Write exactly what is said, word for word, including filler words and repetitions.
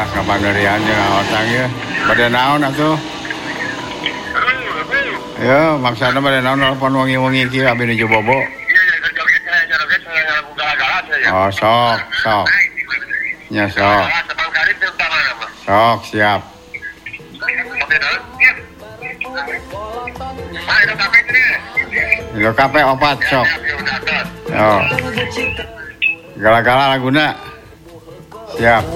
kapanderiannya otang ya. Pada naon atuh? Ya, maksudnya pada naon telepon wangi-wangi kieu abi nuju bobo. Oh, sok, sok. Nya sok. Sok, siap. Itu kape opat sok. Oh. Gala-gala laguna. Siap.